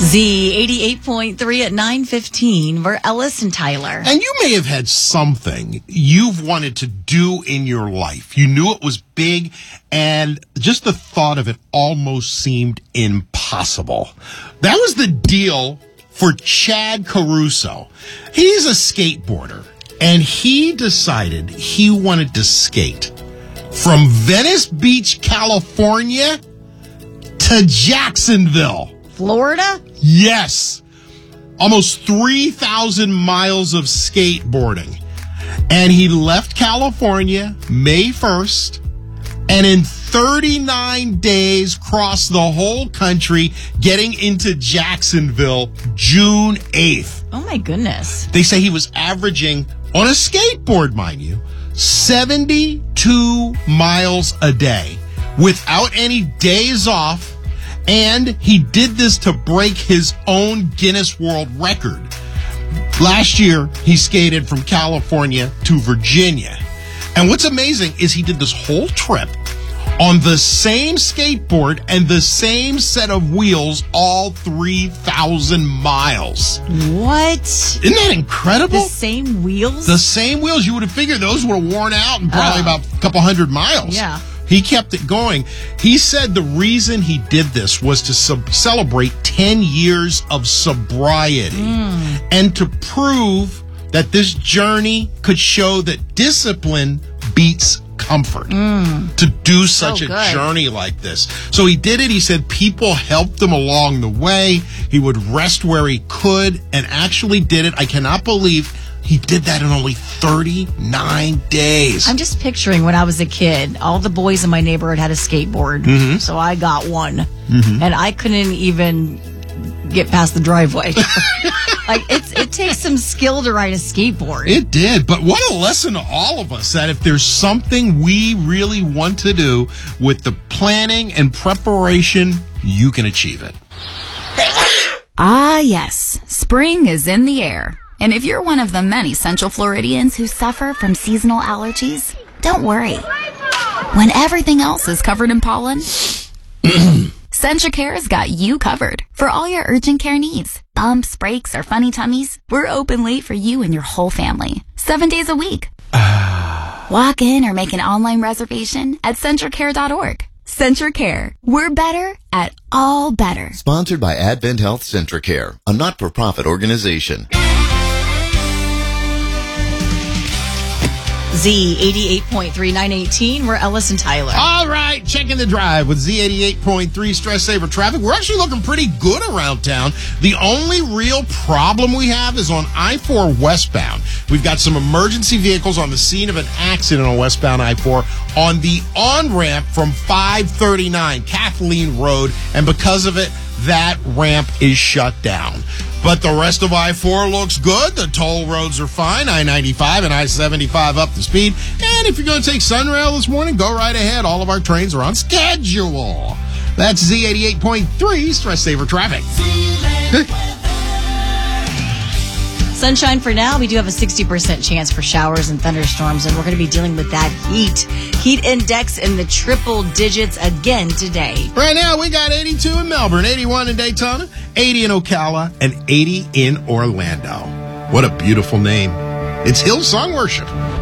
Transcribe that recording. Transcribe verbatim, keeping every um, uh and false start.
Z eighty-eight point three at nine fifteen. We're Ellis and Tyler. And you may have had something you've wanted to do in your life. You knew it was big, and just the thought of it almost seemed impossible. That was the deal for Chad Caruso. He's a skateboarder, and he decided he wanted to skate from Venice Beach, California to Jacksonville, Florida? Yes. Almost three thousand miles of skateboarding. And he left California May first, and in thirty-nine days crossed the whole country, getting into Jacksonville June eighth. Oh, my goodness. They say he was averaging, on a skateboard, mind you, seventy-two miles a day without any days off. And he did this to break his own Guinness World Record. Last year, he skated from California to Virginia. And what's amazing is he did this whole trip on the same skateboard and the same set of wheels all three thousand miles. What? Isn't that incredible? The same wheels? The same wheels. You would have figured those were worn out in probably oh. about a couple hundred miles. Yeah. He kept it going. He said the reason he did this was to sub- celebrate ten years of sobriety mm. and to prove that this journey could show that discipline beats comfort. Mm. To do such so a good. journey like this. So he did it. He said people helped him along the way. He would rest where he could and actually did it. I cannot believe he did that in only thirty-nine days. I'm just picturing when I was a kid, all the boys in my neighborhood had a skateboard. Mm-hmm. So I got one. Mm-hmm. And I couldn't even get past the driveway. Like, it's, it takes some skill to ride a skateboard. It did. But what a lesson to all of us that if there's something we really want to do with the planning and preparation, you can achieve it. Ah, yes. Spring is in the air. And if you're one of the many Central Floridians who suffer from seasonal allergies, don't worry. When everything else is covered in pollen, CentraCare's got you covered for all your urgent care needs. Bumps, breaks, or funny tummies, we're open late for you and your whole family. Seven days a week. Walk in or make an online reservation at CentraCare dot org. CentraCare. We're better at all better. Sponsored by Advent Health CentraCare, a not-for-profit organization. Z eighty-eight point three, nine eighteen. We're Ellis and Tyler. All right, checking the drive with Z eighty-eight point three Stress Saver Traffic. We're actually looking pretty good around town. The only real problem we have is on I four westbound. We've got some emergency vehicles on the scene of an accident on westbound I four on the on-ramp from five thirty-nine Kathleen Road, and because of it, that ramp is shut down. But the rest of I four looks good. The toll roads are fine. I ninety-five and I seventy-five up to speed. And if you're going to take Sunrail this morning, go right ahead. All of our trains are on schedule. That's Z eighty-eight point three Stress Saver Traffic. Sunshine for now. We do have a sixty percent chance for showers and thunderstorms, and we're going to be dealing with that heat. Heat index in the triple digits again today. Right now, we got eighty-two in Melbourne, eighty-one in Daytona, eighty in Ocala, and eighty in Orlando. What a beautiful name. It's Hillsong Worship.